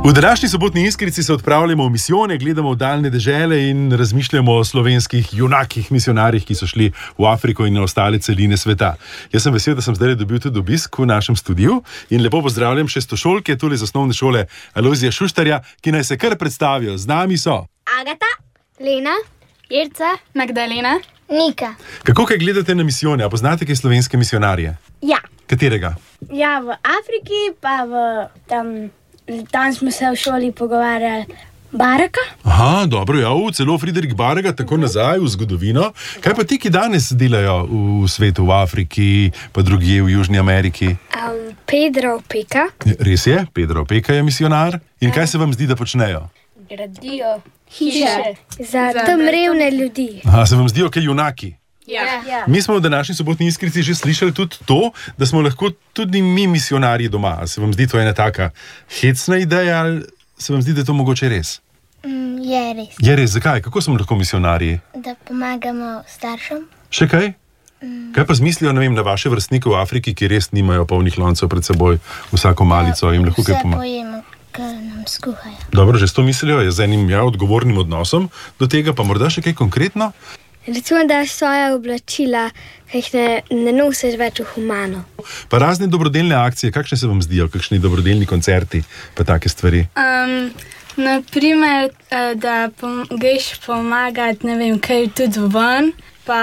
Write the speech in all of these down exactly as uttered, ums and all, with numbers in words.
V današnji sobotni Iskrici se odpravljamo v misijone, gledamo v daljne dežele in razmišljamo o slovenskih junakih, misionarjih, ki so šli v Afriko in na ostale celine sveta. Jaz sem vesel, da sem zdaj dobil tudi obisk v našem studiu in lepo pozdravljam šestošolke, tule iz osnovne šole Alojzija Šuštarja, ki naj se kar predstavijo. Z nami so Agata, Lena, Irca, Magdalena, Nika. Kako kaj gledate na misijone? A poznate kaj slovenske misionarje? Ja. Katerega? Ja, v Afriki, pa v tam, tam smo se v šoli pogovarjali. Baraka? Aha, dobro, ja, celo Friedrich Baraka, tako nazaj v zgodovino. Kaj pa ti, ki danes delajo v svetu, v Afriki, pa drugje v Južni Ameriki? Um, Pedro Opeka. Res je, Pedro Opeka je misionar. In kaj se vam zdi, da počnejo? Gradijo hiše za tam revne ljudi. Aha, se vam zdijo kaj junaki? Ja. Ja. Mi smo v današnji sobotni Iskrici že slišali tudi to, da smo lahko tudi mi misionarji doma. A se vam zdi to ena taka hecna ideja ali se vam zdi, da je to mogoče res? Mm, je res. Je res, zakaj? Kako smo lahko misionarji? Da pomagamo staršem. Še kaj? Mm. Kaj pa zmislijo, ne vem, na vaše vrstnike v Afriki, ki res nimajo polnih loncev pred seboj, vsako malico, jim lahko kaj pomaga? Vse pojemo, kar nam skuhajo. Dobro, že s to mislijo, je z enim ja, odgovornim odnosom do tega, pa morda še kaj konkretno? Recimo, da svoje oblačila, ki jih ne, ne nosiš več v humano. Pa razne dobrodelne akcije, kakšne se vam zdijo, kakšni dobrodelni koncerti, pa take stvari? Um, naprimer, da pom greš pomagati, ne vem, kaj tudi ven, pa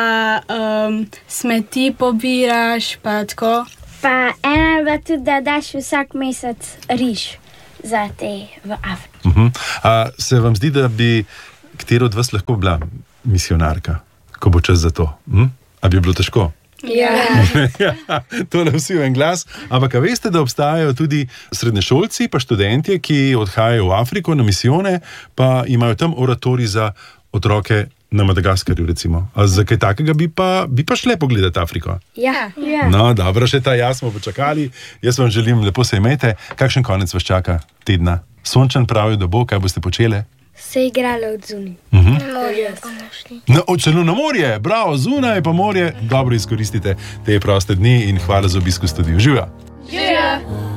um, smeti pobiraš, pa tako. Pa ena je tudi, da daš vsak mesec riž za te v Afriki. Uh -huh. A se vam zdi, da bi katero od vas lahko bila misionarka, ko bo čas za to? Hm? A bi bilo težko? Ja. Ja, to je vsi v en glas. Ampak a veste, da obstajajo tudi srednješolci pa študentje, ki odhajajo v Afriko na misijone, pa imajo tam oratorij za otroke na Madagaskarju, recimo. A za kaj takega bi pa, bi pa šle pogledati Afriko? Ja. Ja. No, dobro, še ta jaz smo počakali. Jaz vam želim, lepo se imejte. Kakšen konec vas čaka tedna? Sončan pravi, da bo, kaj boste počele? Se igralo od zunaj. Uh -huh. No, celo na morje, bravo, zunaj pa morje. Dobro izkoristite te proste dni in hvala za obisk v studiu. Živja! Živja!